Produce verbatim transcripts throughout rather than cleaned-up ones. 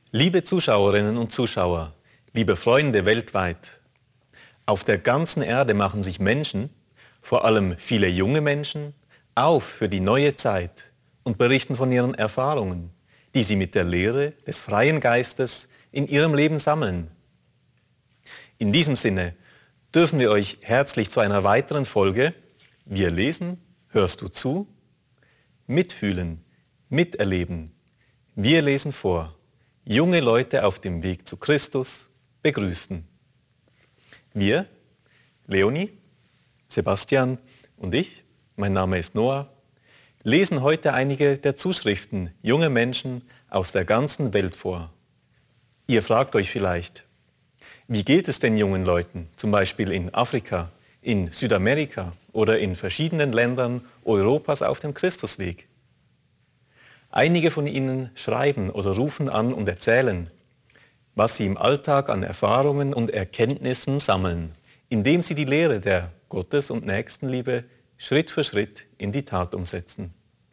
Liebe Zuschauerinnen und Zuschauer, liebe Freunde weltweit, auf der ganzen Erde machen sich Menschen, vor allem viele junge Menschen, auf für die neue Zeit und berichten von ihren Erfahrungen, die sie mit der Lehre des freien Geistes in ihrem Leben sammeln. In diesem Sinne dürfen wir euch herzlich zu einer weiteren Folge Wir lesen, hörst du zu? Mitfühlen, miterleben. Wir lesen vor. Junge Leute auf dem Weg zu Christus begrüßen. Wir, Leonie, Sebastian und ich, mein Name ist Noah, lesen heute einige der Zuschriften junger Menschen aus der ganzen Welt vor. Ihr fragt euch vielleicht, wie geht es den jungen Leuten, zum Beispiel in Afrika, in Südamerika oder in verschiedenen Ländern Europas auf dem Christusweg? Einige von ihnen schreiben oder rufen an und erzählen, was sie im Alltag an Erfahrungen und Erkenntnissen sammeln, indem sie die Lehre der Gottes- und Nächstenliebe Schritt für Schritt in die Tat umsetzen.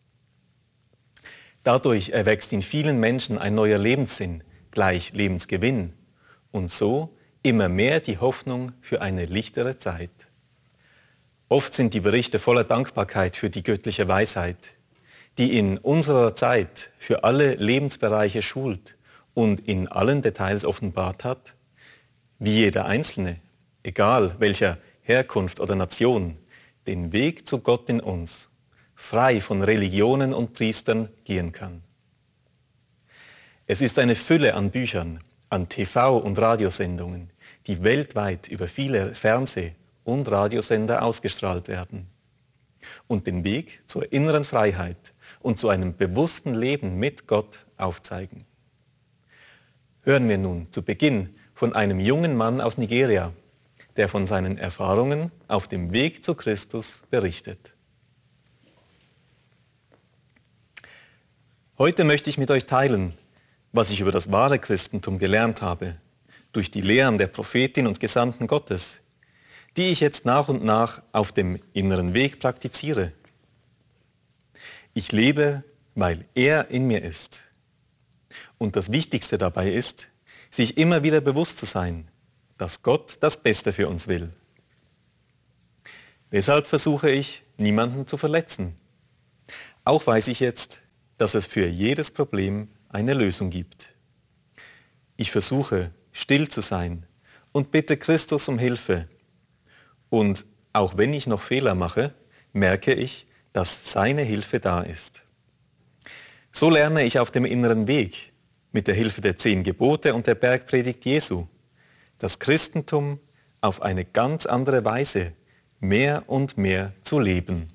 Dadurch erwächst in vielen Menschen ein neuer Lebenssinn, gleich Lebensgewinn und so immer mehr die Hoffnung für eine lichtere Zeit. Oft sind die Berichte voller Dankbarkeit für die göttliche Weisheit, die in unserer Zeit für alle Lebensbereiche schult und in allen Details offenbart hat, wie jeder Einzelne, egal welcher Herkunft oder Nation, den Weg zu Gott in uns, frei von Religionen und Priestern gehen kann. Es ist eine Fülle an Büchern, an T V- und Radiosendungen, die weltweit über viele Fernseh- und Radiosender ausgestrahlt werden und den Weg zur inneren Freiheit und zu einem bewussten Leben mit Gott aufzeigen. Hören wir nun zu Beginn von einem jungen Mann aus Nigeria, der von seinen Erfahrungen auf dem Weg zu Christus berichtet. Heute möchte ich mit euch teilen, was ich über das wahre Christentum gelernt habe, durch die Lehren der Prophetin und Gesandten Gottes, die ich jetzt nach und nach auf dem inneren Weg praktiziere. Ich lebe, weil er in mir ist. Und das Wichtigste dabei ist, sich immer wieder bewusst zu sein, dass Gott das Beste für uns will. Deshalb versuche ich, niemanden zu verletzen. Auch weiß ich jetzt, dass es für jedes Problem eine Lösung gibt. Ich versuche, still zu sein und bitte Christus um Hilfe. Und auch wenn ich noch Fehler mache, merke ich, dass seine Hilfe da ist. So lerne ich auf dem inneren Weg, mit der Hilfe der zehn Gebote und der Bergpredigt Jesu, das Christentum auf eine ganz andere Weise mehr und mehr zu leben.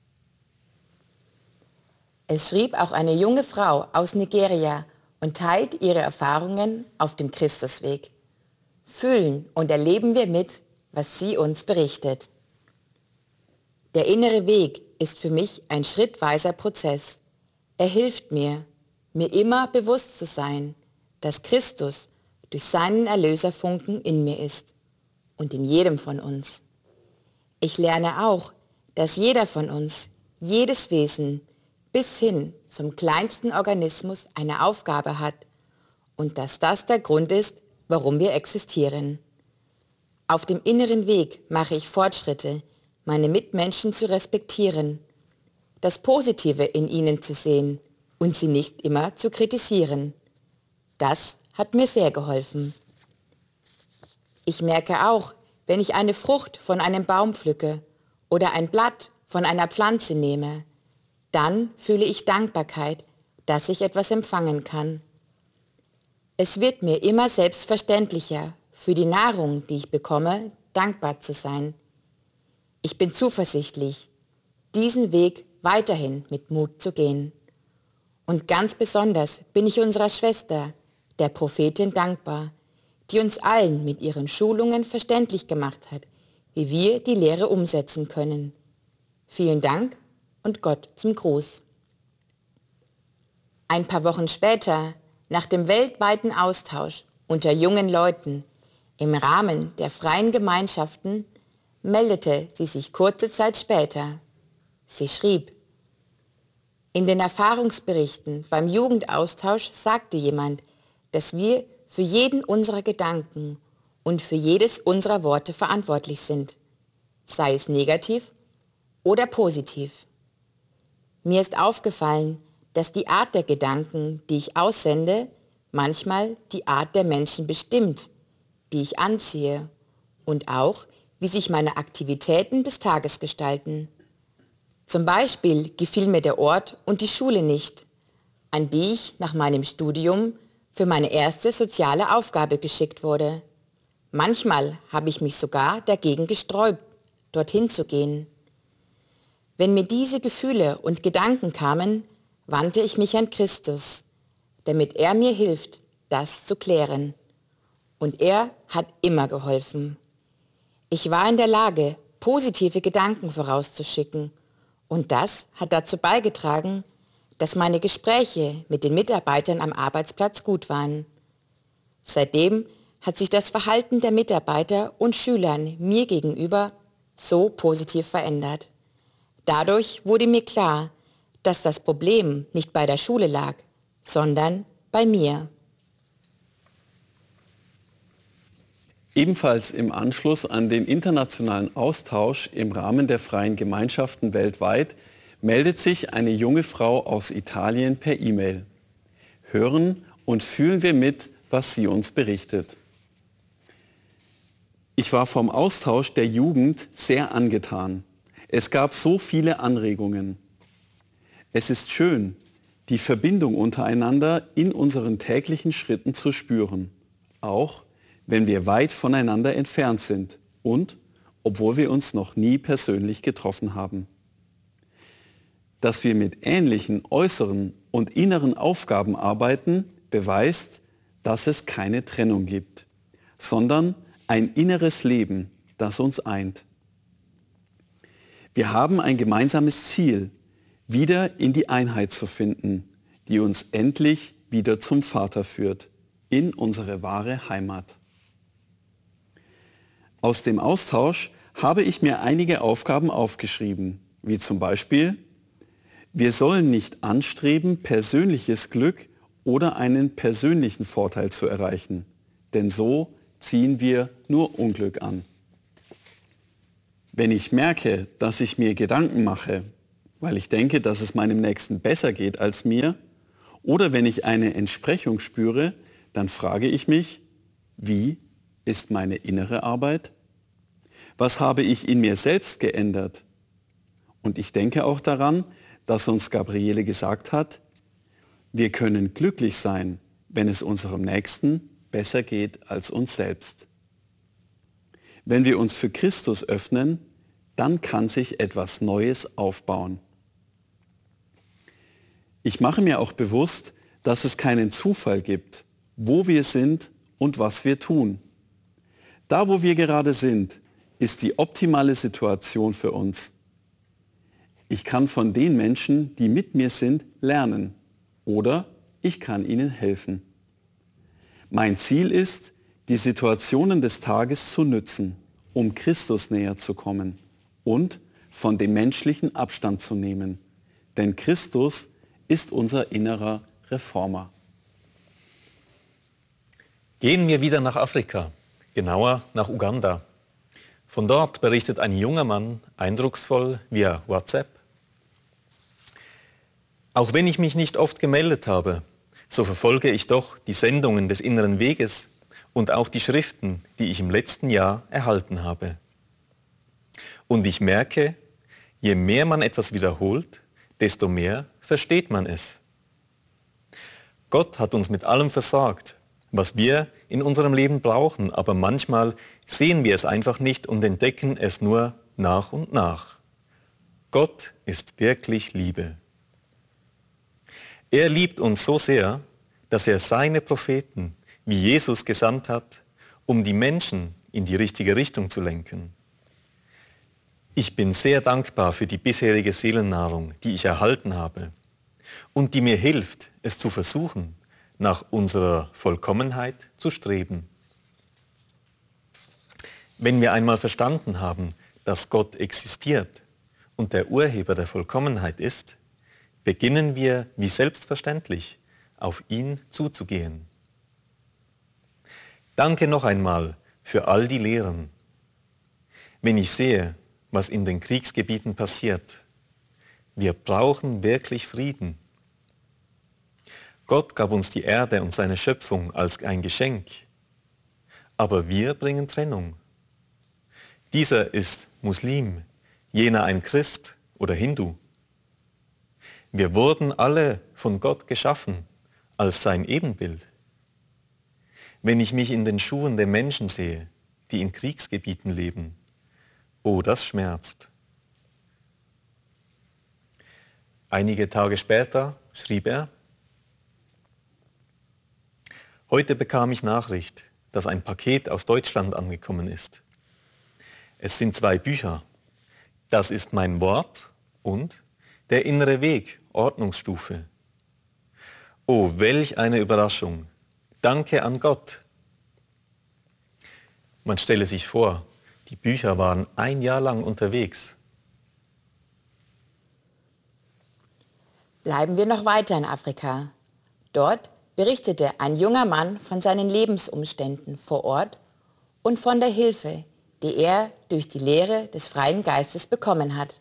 Es schrieb auch eine junge Frau aus Nigeria und teilt ihre Erfahrungen auf dem Christusweg. Fühlen und erleben wir mit, was sie uns berichtet. Der innere Weg ist für mich ein schrittweiser Prozess. Er hilft mir, mir immer bewusst zu sein, dass Christus durch seinen Erlöserfunken in mir ist und in jedem von uns. Ich lerne auch, dass jeder von uns, jedes Wesen, bis hin zum kleinsten Organismus eine Aufgabe hat und dass das der Grund ist, warum wir existieren. Auf dem inneren Weg mache ich Fortschritte, meine Mitmenschen zu respektieren, das Positive in ihnen zu sehen und sie nicht immer zu kritisieren. Das hat mir sehr geholfen. Ich merke auch, wenn ich eine Frucht von einem Baum pflücke oder ein Blatt von einer Pflanze nehme, dann fühle ich Dankbarkeit, dass ich etwas empfangen kann. Es wird mir immer selbstverständlicher, für die Nahrung, die ich bekomme, dankbar zu sein. Ich bin zuversichtlich, diesen Weg weiterhin mit Mut zu gehen. Und ganz besonders bin ich unserer Schwester, der Prophetin, dankbar, die uns allen mit ihren Schulungen verständlich gemacht hat, wie wir die Lehre umsetzen können. Vielen Dank und Gott zum Gruß. Ein paar Wochen später, nach dem weltweiten Austausch unter jungen Leuten im Rahmen der freien Gemeinschaften, meldete sie sich kurze Zeit später. Sie schrieb: In den Erfahrungsberichten beim Jugendaustausch sagte jemand, dass wir für jeden unserer Gedanken und für jedes unserer Worte verantwortlich sind, sei es negativ oder positiv. Mir ist aufgefallen, dass die Art der Gedanken, die ich aussende, manchmal die Art der Menschen bestimmt, die ich anziehe und auch, wie sich meine Aktivitäten des Tages gestalten. Zum Beispiel gefiel mir der Ort und die Schule nicht, an die ich nach meinem Studium für meine erste soziale Aufgabe geschickt wurde. Manchmal habe ich mich sogar dagegen gesträubt, dorthin zu gehen. Wenn mir diese Gefühle und Gedanken kamen, wandte ich mich an Christus, damit er mir hilft, das zu klären. Und er hat immer geholfen. Ich war in der Lage, positive Gedanken vorauszuschicken, und das hat dazu beigetragen, dass meine Gespräche mit den Mitarbeitern am Arbeitsplatz gut waren. Seitdem hat sich das Verhalten der Mitarbeiter und Schülern mir gegenüber so positiv verändert. Dadurch wurde mir klar, dass das Problem nicht bei der Schule lag, sondern bei mir. Ebenfalls im Anschluss an den internationalen Austausch im Rahmen der Freien Gemeinschaften weltweit meldet sich eine junge Frau aus Italien per E-Mail. Hören und fühlen wir mit, was sie uns berichtet. Ich war vom Austausch der Jugend sehr angetan. Es gab so viele Anregungen. Es ist schön, die Verbindung untereinander in unseren täglichen Schritten zu spüren, auch wenn wir weit voneinander entfernt sind und obwohl wir uns noch nie persönlich getroffen haben. Dass wir mit ähnlichen äußeren und inneren Aufgaben arbeiten, beweist, dass es keine Trennung gibt, sondern ein inneres Leben, das uns eint. Wir haben ein gemeinsames Ziel, wieder in die Einheit zu finden, die uns endlich wieder zum Vater führt, in unsere wahre Heimat. Aus dem Austausch habe ich mir einige Aufgaben aufgeschrieben, wie zum Beispiel: Wir sollen nicht anstreben, persönliches Glück oder einen persönlichen Vorteil zu erreichen, denn so ziehen wir nur Unglück an. Wenn ich merke, dass ich mir Gedanken mache, weil ich denke, dass es meinem Nächsten besser geht als mir, oder wenn ich eine Entsprechung spüre, dann frage ich mich, wie ist meine innere Arbeit? Was habe ich in mir selbst geändert? Und ich denke auch daran, dass uns Gabriele gesagt hat, wir können glücklich sein, wenn es unserem Nächsten besser geht als uns selbst. Wenn wir uns für Christus öffnen, dann kann sich etwas Neues aufbauen. Ich mache mir auch bewusst, dass es keinen Zufall gibt, wo wir sind und was wir tun. Da, wo wir gerade sind, ist die optimale Situation für uns. Ich kann von den Menschen, die mit mir sind, lernen oder ich kann ihnen helfen. Mein Ziel ist, die Situationen des Tages zu nützen, um Christus näher zu kommen und von dem Menschlichen Abstand zu nehmen. Denn Christus ist unser innerer Reformer. Gehen wir wieder nach Afrika, genauer nach Uganda. Von dort berichtet ein junger Mann eindrucksvoll via WhatsApp: Auch wenn ich mich nicht oft gemeldet habe, so verfolge ich doch die Sendungen des Inneren Weges und auch die Schriften, die ich im letzten Jahr erhalten habe. Und ich merke, je mehr man etwas wiederholt, desto mehr versteht man es. Gott hat uns mit allem versorgt, was wir in unserem Leben brauchen, aber manchmal sehen wir es einfach nicht und entdecken es nur nach und nach. Gott ist wirklich Liebe. Er liebt uns so sehr, dass er seine Propheten wie Jesus gesandt hat, um die Menschen in die richtige Richtung zu lenken. Ich bin sehr dankbar für die bisherige Seelennahrung, die ich erhalten habe und die mir hilft, es zu versuchen, nach unserer Vollkommenheit zu streben. Wenn wir einmal verstanden haben, dass Gott existiert und der Urheber der Vollkommenheit ist, beginnen wir wie selbstverständlich auf ihn zuzugehen. Danke noch einmal für all die Lehren. Wenn ich sehe, was in den Kriegsgebieten passiert, wir brauchen wirklich Frieden. Gott gab uns die Erde und seine Schöpfung als ein Geschenk, aber wir bringen Trennung. Dieser ist Muslim, jener ein Christ oder Hindu. Wir wurden alle von Gott geschaffen als sein Ebenbild. Wenn ich mich in den Schuhen der Menschen sehe, die in Kriegsgebieten leben, oh, das schmerzt. Einige Tage später schrieb er: Heute bekam ich Nachricht, dass ein Paket aus Deutschland angekommen ist. Es sind zwei Bücher. Das ist mein Wort und Der innere Weg, Ordnungsstufe. Oh, welch eine Überraschung. Danke an Gott. Man stelle sich vor, die Bücher waren ein Jahr lang unterwegs. Bleiben wir noch weiter in Afrika. Dort berichtete ein junger Mann von seinen Lebensumständen vor Ort und von der Hilfe, die er durch die Lehre des freien Geistes bekommen hat.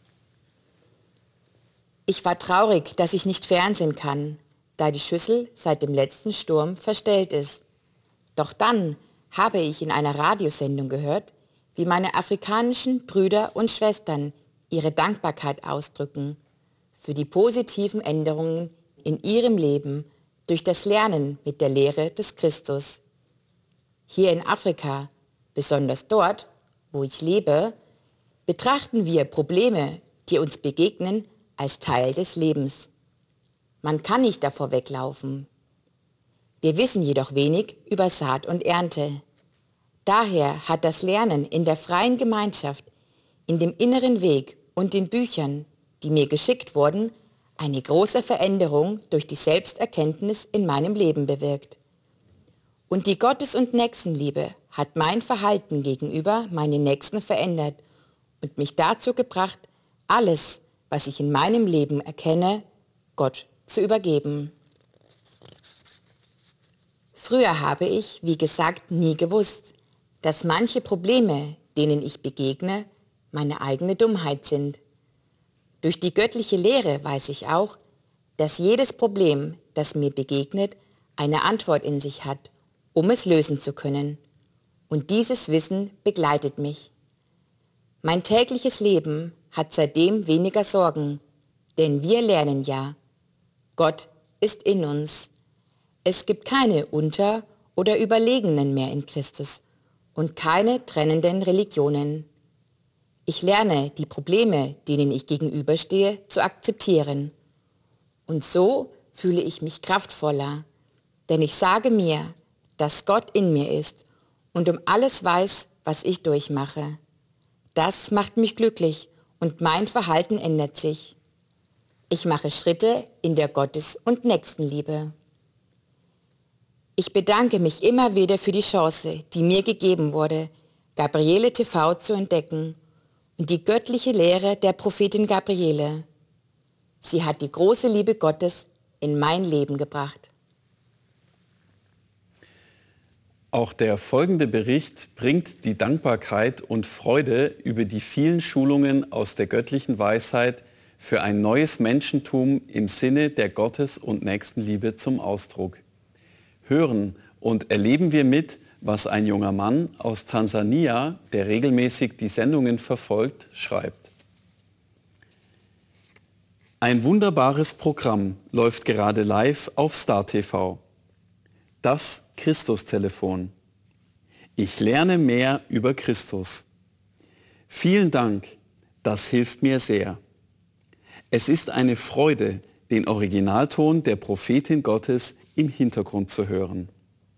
Ich war traurig, dass ich nicht fernsehen kann, da die Schüssel seit dem letzten Sturm verstellt ist. Doch dann habe ich in einer Radiosendung gehört, wie meine afrikanischen Brüder und Schwestern ihre Dankbarkeit ausdrücken für die positiven Änderungen in ihrem Leben durch das Lernen mit der Lehre des Christus. Hier in Afrika, besonders dort, wo ich lebe, betrachten wir Probleme, die uns begegnen, als Teil des Lebens. Man kann nicht davor weglaufen. Wir wissen jedoch wenig über Saat und Ernte. Daher hat das Lernen in der freien Gemeinschaft, in dem inneren Weg und den Büchern, die mir geschickt wurden, eine große Veränderung durch die Selbsterkenntnis in meinem Leben bewirkt. Und die Gottes- und Nächstenliebe hat mein Verhalten gegenüber meinen Nächsten verändert und mich dazu gebracht, alles, was ich in meinem Leben erkenne, Gott zu übergeben. Früher habe ich, wie gesagt, nie gewusst, dass manche Probleme, denen ich begegne, meine eigene Dummheit sind. Durch die göttliche Lehre weiß ich auch, dass jedes Problem, das mir begegnet, eine Antwort in sich hat, um es lösen zu können. Und dieses Wissen begleitet mich. Mein tägliches Leben hat seitdem weniger Sorgen, denn wir lernen ja, Gott ist in uns. Es gibt keine Unter- oder Überlegenen mehr in Christus und keine trennenden Religionen. Ich lerne, die Probleme, denen ich gegenüberstehe, zu akzeptieren. Und so fühle ich mich kraftvoller, denn ich sage mir, dass Gott in mir ist und um alles weiß, was ich durchmache. Das macht mich glücklich und mein Verhalten ändert sich. Ich mache Schritte in der Gottes- und Nächstenliebe. Ich bedanke mich immer wieder für die Chance, die mir gegeben wurde, Gabriele T V zu entdecken und die göttliche Lehre der Prophetin Gabriele. Sie hat die große Liebe Gottes in mein Leben gebracht. Auch der folgende Bericht bringt die Dankbarkeit und Freude über die vielen Schulungen aus der göttlichen Weisheit für ein neues Menschentum im Sinne der Gottes- und Nächstenliebe zum Ausdruck. Hören und erleben wir mit, was ein junger Mann aus Tansania, der regelmäßig die Sendungen verfolgt, schreibt. Ein wunderbares Programm läuft gerade live auf Star T V. Das Christus-Telefon. Ich lerne mehr über Christus. Vielen Dank, das hilft mir sehr. Es ist eine Freude, den Originalton der Prophetin Gottes im Hintergrund zu hören.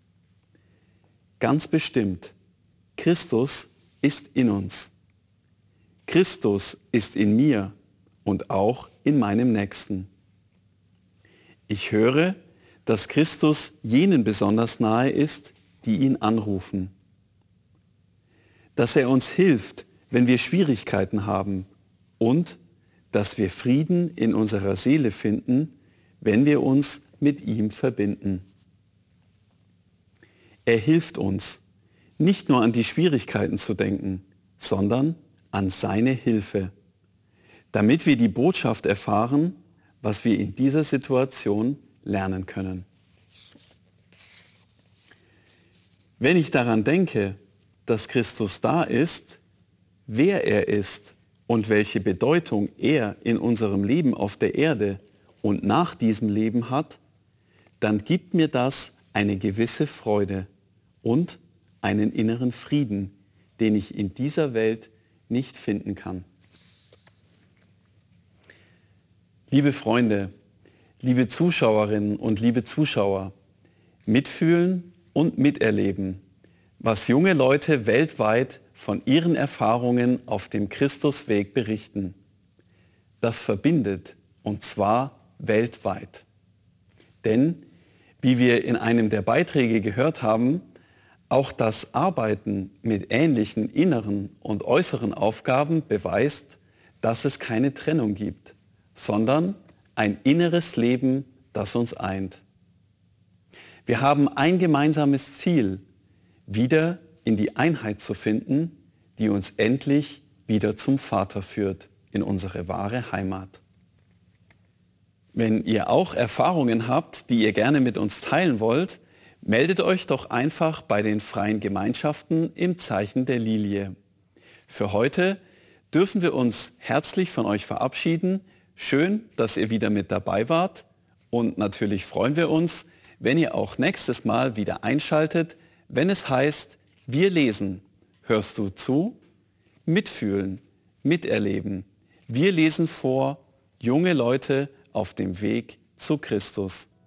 Ganz bestimmt, Christus ist in uns. Christus ist in mir und auch in meinem Nächsten. Ich höre, dass Christus jenen besonders nahe ist, die ihn anrufen. Dass er uns hilft, wenn wir Schwierigkeiten haben und dass wir Frieden in unserer Seele finden, wenn wir uns mit ihm verbinden. Er hilft uns, nicht nur an die Schwierigkeiten zu denken, sondern an seine Hilfe, damit wir die Botschaft erfahren, was wir in dieser Situation lernen können. Wenn ich daran denke, dass Christus da ist, wer er ist und welche Bedeutung er in unserem Leben auf der Erde und nach diesem Leben hat, dann gibt mir das eine gewisse Freude und einen inneren Frieden, den ich in dieser Welt nicht finden kann. Liebe Freunde, liebe Zuschauerinnen und liebe Zuschauer, mitfühlen und miterleben, was junge Leute weltweit von ihren Erfahrungen auf dem Christusweg berichten. Das verbindet, und zwar weltweit. Denn, wie wir in einem der Beiträge gehört haben, auch das Arbeiten mit ähnlichen inneren und äußeren Aufgaben beweist, dass es keine Trennung gibt, sondern ein inneres Leben, das uns eint. Wir haben ein gemeinsames Ziel, wieder in die Einheit zu finden, die uns endlich wieder zum Vater führt, in unsere wahre Heimat. Wenn ihr auch Erfahrungen habt, die ihr gerne mit uns teilen wollt, meldet euch doch einfach bei den freien Gemeinschaften im Zeichen der Lilie. Für heute dürfen wir uns herzlich von euch verabschieden. Schön, dass ihr wieder mit dabei wart und natürlich freuen wir uns, wenn ihr auch nächstes Mal wieder einschaltet, wenn es heißt, wir lesen. Hörst du zu? Mitfühlen, miterleben. Wir lesen vor, junge Leute auf dem Weg zu Christus.